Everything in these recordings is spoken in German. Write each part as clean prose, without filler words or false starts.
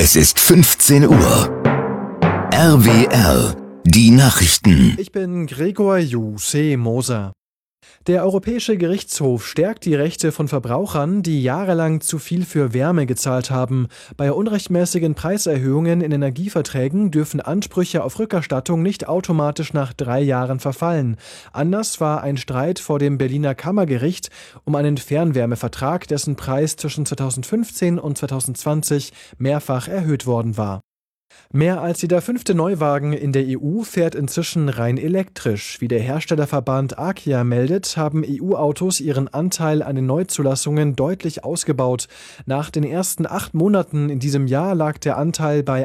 Es ist 15 Uhr. RWR, die Nachrichten. Ich bin Gregor Moser. Der Europäische Gerichtshof stärkt die Rechte von Verbrauchern, die jahrelang zu viel für Wärme gezahlt haben. Bei unrechtmäßigen Preiserhöhungen in Energieverträgen dürfen Ansprüche auf Rückerstattung nicht automatisch nach 3 Jahren verfallen. Anders war ein Streit vor dem Berliner Kammergericht um einen Fernwärmevertrag, dessen Preis zwischen 2015 und 2020 mehrfach erhöht worden war. Mehr als jeder 5. Neuwagen in der EU fährt inzwischen rein elektrisch. Wie der Herstellerverband ACIA meldet, haben EU-Autos ihren Anteil an den Neuzulassungen deutlich ausgebaut. Nach den ersten 8 Monaten in diesem Jahr lag der Anteil bei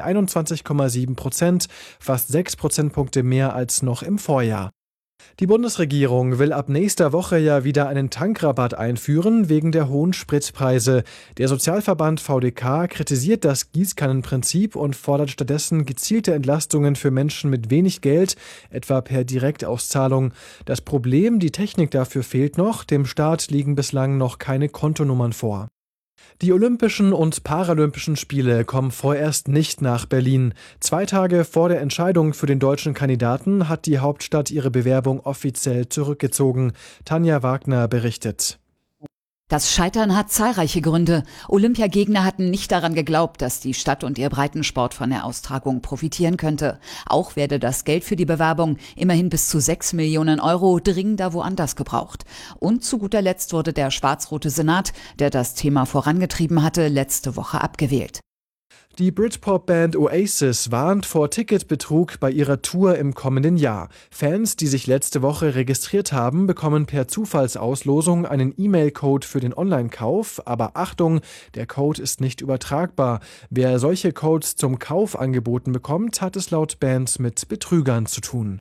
21,7%, fast 6 Prozentpunkte mehr als noch im Vorjahr. Die Bundesregierung will ab nächster Woche ja wieder einen Tankrabatt einführen wegen der hohen Spritpreise. Der Sozialverband VDK kritisiert das Gießkannenprinzip und fordert stattdessen gezielte Entlastungen für Menschen mit wenig Geld, etwa per Direktauszahlung. Das Problem, die Technik dafür fehlt noch. Dem Staat liegen bislang noch keine Kontonummern vor. Die Olympischen und Paralympischen Spiele kommen vorerst nicht nach Berlin. 2 Tage vor der Entscheidung für den deutschen Kandidaten hat die Hauptstadt ihre Bewerbung offiziell zurückgezogen. Tanja Wagner berichtet. Das Scheitern hat zahlreiche Gründe. Olympiagegner hatten nicht daran geglaubt, dass die Stadt und ihr Breitensport von der Austragung profitieren könnte. Auch werde das Geld für die Bewerbung, immerhin bis zu 6 Millionen Euro, dringender woanders gebraucht. Und zu guter Letzt wurde der schwarz-rote Senat, der das Thema vorangetrieben hatte, letzte Woche abgewählt. Die Britpop-Band Oasis warnt vor Ticketbetrug bei ihrer Tour im kommenden Jahr. Fans, die sich letzte Woche registriert haben, bekommen per Zufallsauslosung einen E-Mail-Code für den Online-Kauf. Aber Achtung, der Code ist nicht übertragbar. Wer solche Codes zum Kauf angeboten bekommt, hat es laut Band mit Betrügern zu tun.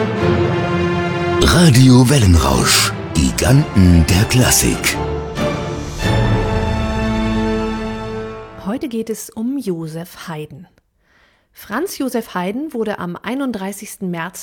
Radio Wellenrausch, Giganten der Klassik. Heute geht es um Joseph Haydn. Franz Joseph Haydn wurde am 31. März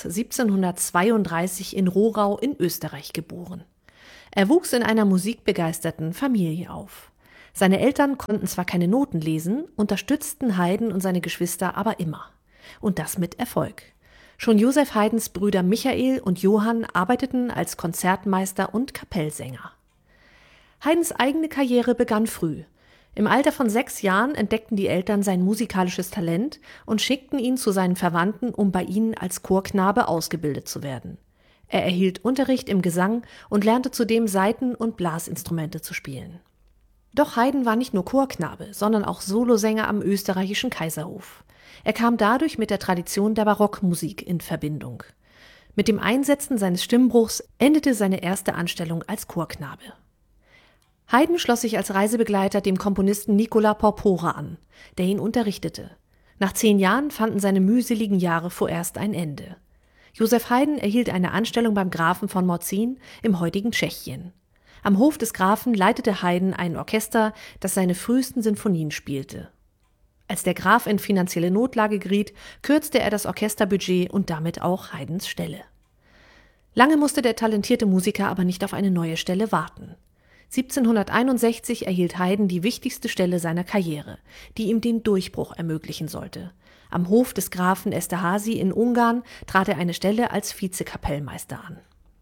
1732 in Rohrau in Österreich geboren. Er wuchs in einer musikbegeisterten Familie auf. Seine Eltern konnten zwar keine Noten lesen, unterstützten Haydn und seine Geschwister aber immer. Und das mit Erfolg. Schon Joseph Haydns Brüder Michael und Johann arbeiteten als Konzertmeister und Kapellsänger. Haydns eigene Karriere begann früh. Im Alter von 6 Jahren entdeckten die Eltern sein musikalisches Talent und schickten ihn zu seinen Verwandten, um bei ihnen als Chorknabe ausgebildet zu werden. Er erhielt Unterricht im Gesang und lernte zudem Saiten- und Blasinstrumente zu spielen. Doch Haydn war nicht nur Chorknabe, sondern auch Solosänger am österreichischen Kaiserhof. Er kam dadurch mit der Tradition der Barockmusik in Verbindung. Mit dem Einsetzen seines Stimmbruchs endete seine erste Anstellung als Chorknabe. Haydn schloss sich als Reisebegleiter dem Komponisten Nicolas Porpora an, der ihn unterrichtete. Nach 10 Jahren fanden seine mühseligen Jahre vorerst ein Ende. Joseph Haydn erhielt eine Anstellung beim Grafen von Morzin im heutigen Tschechien. Am Hof des Grafen leitete Haydn ein Orchester, das seine frühesten Sinfonien spielte. Als der Graf in finanzielle Notlage geriet, kürzte er das Orchesterbudget und damit auch Haydns Stelle. Lange musste der talentierte Musiker aber nicht auf eine neue Stelle warten. 1761 erhielt Haydn die wichtigste Stelle seiner Karriere, die ihm den Durchbruch ermöglichen sollte. Am Hof des Grafen Esterházy in Ungarn trat er eine Stelle als Vizekapellmeister an.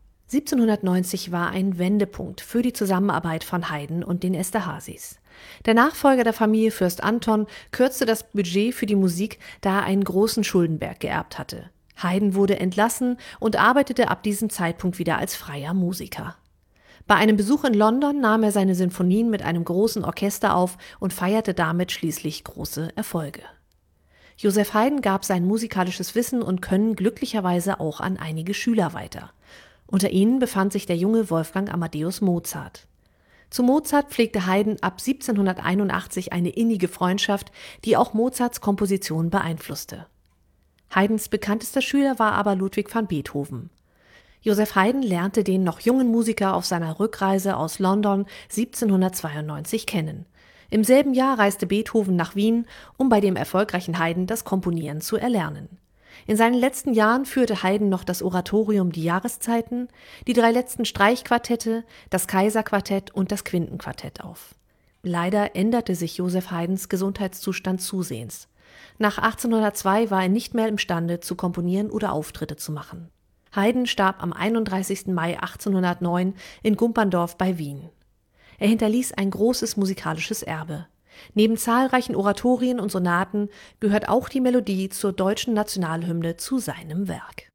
1790 war ein Wendepunkt für die Zusammenarbeit von Haydn und den Esterházys. Der Nachfolger der Familie Fürst Anton kürzte das Budget für die Musik, da er einen großen Schuldenberg geerbt hatte. Haydn wurde entlassen und arbeitete ab diesem Zeitpunkt wieder als freier Musiker. Bei einem Besuch in London nahm er seine Sinfonien mit einem großen Orchester auf und feierte damit schließlich große Erfolge. Joseph Haydn gab sein musikalisches Wissen und Können glücklicherweise auch an einige Schüler weiter. Unter ihnen befand sich der junge Wolfgang Amadeus Mozart. Zu Mozart pflegte Haydn ab 1781 eine innige Freundschaft, die auch Mozarts Komposition beeinflusste. Haydns bekanntester Schüler war aber Ludwig van Beethoven. Joseph Haydn lernte den noch jungen Musiker auf seiner Rückreise aus London 1792 kennen. Im selben Jahr reiste Beethoven nach Wien, um bei dem erfolgreichen Haydn das Komponieren zu erlernen. In seinen letzten Jahren führte Haydn noch das Oratorium Die Jahreszeiten, die 3 letzten Streichquartette, das Kaiserquartett und das Quintenquartett auf. Leider änderte sich Joseph Haydns Gesundheitszustand zusehends. Nach 1802 war er nicht mehr imstande, zu komponieren oder Auftritte zu machen. Haydn starb am 31. Mai 1809 in Gumperndorf bei Wien. Er hinterließ ein großes musikalisches Erbe. Neben zahlreichen Oratorien und Sonaten gehört auch die Melodie zur deutschen Nationalhymne zu seinem Werk.